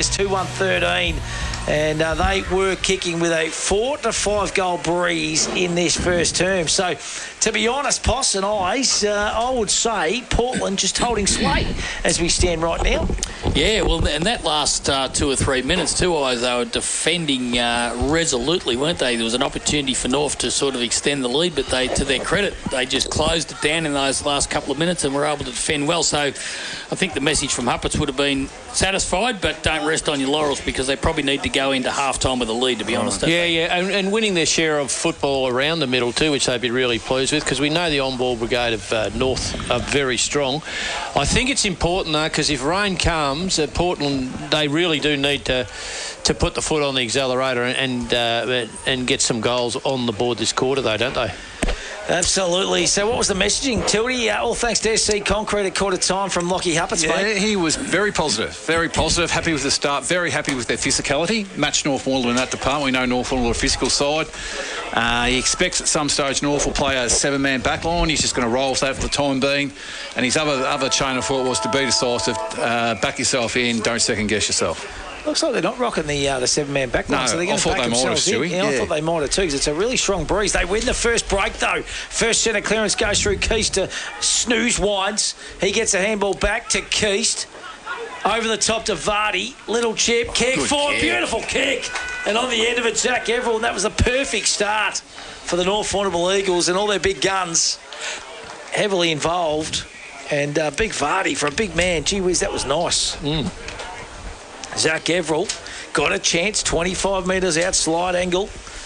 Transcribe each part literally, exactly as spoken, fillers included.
Tigers two one thirteen. And uh, they were kicking with a four to five goal breeze in this first term. So, to be honest, Poss and I, uh, I would say Portland just holding sway as we stand right now. Yeah, well, and that last uh, two or three minutes, two eyes, they were defending uh, resolutely, weren't they? There was an opportunity for North to sort of extend the lead, but they, to their credit, they just closed it down in those last couple of minutes and were able to defend well. So, I think the message from Huppets would have been satisfied, but don't rest on your laurels because they probably need to go into half-time with a lead, to be honest. Yeah, they? yeah, and, and winning their share of football around the middle too, which they'd be really pleased with, because we know the on-ball brigade of uh, North are very strong. I think it's important, though, because if rain comes, uh, Portland, they really do need to to put the foot on the accelerator and uh, and get some goals on the board this quarter, though, don't they? Absolutely. So what was the messaging, Tildy? Uh, all thanks to S C Concrete at quarter time from Lockie Huppets, yeah, mate. He was very positive, very positive, happy with the start, very happy with their physicality. Matched Northmoreland in that department. We know Northmoreland are a physical side. Uh, he expects at some stage North will play a seven-man back line. He's just going to roll with that for the time being. And his other other chain of thought was to be decisive, uh, back yourself in, don't second-guess yourself. Looks like they're not rocking the uh, the seven-man back line, No, so they're I going to thought back they might have, themselves in. Stewie. Yeah, I Yeah. thought they might have too, because it's a really strong breeze. They win the first break, though. First centre clearance goes through Keast to Snooze Wines. He gets a handball back to Keast. Over the top to Vardy. Little chip. Kick Good forward. kick. Beautiful kick. And on the end of it, Jack Everell. And that was a perfect start for the North Warrnambool Eagles and all their big guns heavily involved. And uh, big Vardy for a big man. Gee whiz, that was nice. Mm. Zach Everell got a chance, twenty-five metres out, slide angle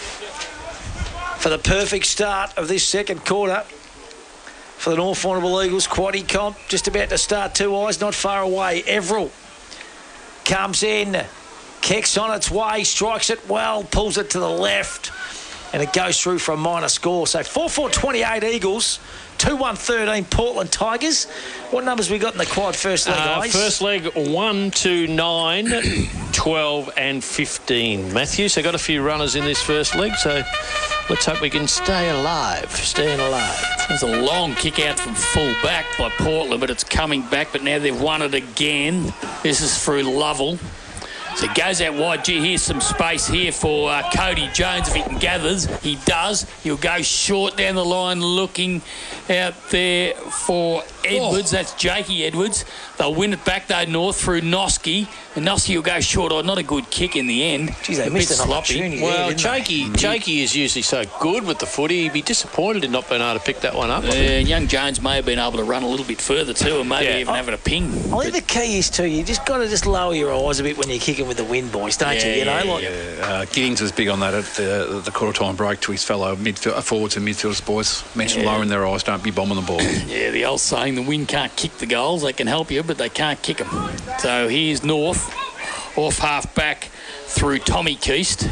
for the perfect start of this second quarter for the North Warrnambool Eagles. Quaddy comp just about to start, two eyes not far away. Everell comes in, kicks on its way, strikes it well, pulls it to the left, and it goes through for a minor score. So four four twenty-eight Eagles, two one thirteen Portland Tigers. What numbers we got in the quad first leg, Uh, guys? first leg, one, two, nine, twelve and fifteen. Matthew, so got a few runners in this first leg, so let's hope we can stay alive, staying alive. There's a long kick out from full back by Portland, but it's coming back, but now they've won it again. This is through Lovell. So it goes out wide. Gee, here's some space here for uh, Cody Jones if he can gathers. He does. He'll go short down the line looking out there for Edwards. Oh. That's Jakey Edwards. They'll win it back, though, North through Noski. And Noski will go short. Oh, not a good kick in the end. Geez, they a missed bit an sloppy. opportunity. Well, there, Jakey, Jakey is usually so good with the footy. He'd be disappointed in not being able to pick that one up. Uh, young Jones may have been able to run a little bit further too, and maybe Yeah. even having a ping. I think the key is too, you just got to just lower your eyes a bit when you're kicking with the wind, boys, don't Yeah, you? You know, yeah, like Yeah, uh, Giddings was big on that at the, the quarter-time break to his fellow midfield, forwards and midfielders, boys. Mention Yeah. lowering their eyes, don't be bombing the ball. Yeah, the old saying, the wind can't kick the goals. They can help you, but they can't kick them. So here's North, off half-back through Tommy Keast.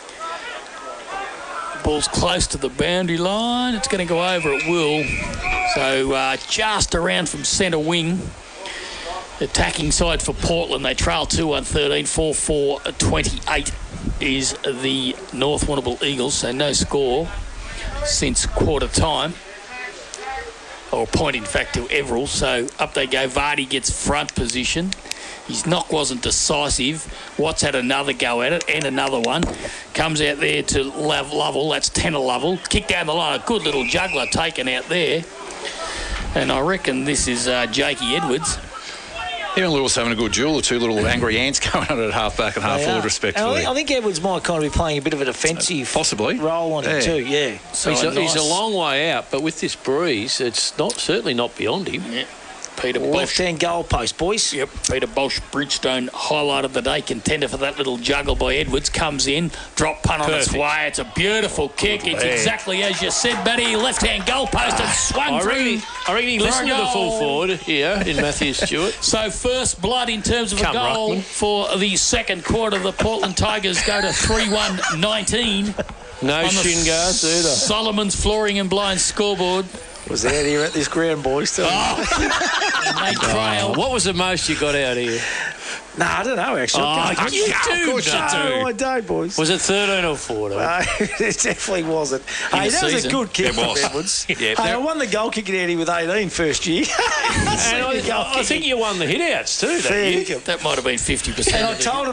Ball's close to the boundary line. It's going to go over at will. So uh, just around from centre wing. Attacking side for Portland. They trail two one thirteen, four four twenty-eight is the North Warrnambool Eagles. So no score since quarter time. Or a point, in fact, to Everell. So up they go. Vardy gets front position. His knock wasn't decisive. Watts had another go at it and another one. Comes out there to Lav- Lovell. That's ten of Lovell. Kick down the line. A good little juggler taken out there. And I reckon this is uh, Jakey Edwards. Even Lewis having a good duel, the two little angry ants going at it half back and half they forward are. respectively. And I think, I think Edwards might kind of be playing a bit of a defensive Uh, possibly. role on Yeah. it too, yeah. So he's, a, nice. he's a long way out, but with this breeze, it's not certainly not beyond him. Yeah. Peter Bosch. Left-hand goalpost, boys. Yep, Peter Bosch, Bridgestone, highlight of the day, contender for that little juggle by Edwards, comes in, drop punt on its Perfect. way. It's a beautiful kick. It's Yeah. exactly as you said, Betty. Left-hand goalpost and swung I through. reckon, I reckon he for a listened to the full goal. forward here in Matthew Stewart. So first blood in terms of Come, a goal Ruckman. for the second quarter. The Portland Tigers go to three one nineteen. No on the shin guards either. Solomon's Flooring and Blinds scoreboard. Was out here at this ground, boys. Too. Oh. They trail. What was the most you got out here? Nah, I don't know, actually. Oh, I can't- you Yeah, do of course know. No, I don't, boys. Was it thirteen or fourteen? No, it definitely wasn't. Hey, the that was a season. good kick It from was. Edwards. Yeah, Hey, that- I won the goal kicking out here with eighteen first year. And I, I think you won the hit-outs too, that Fair year. dinkum. That might have been fifty percent. And I told him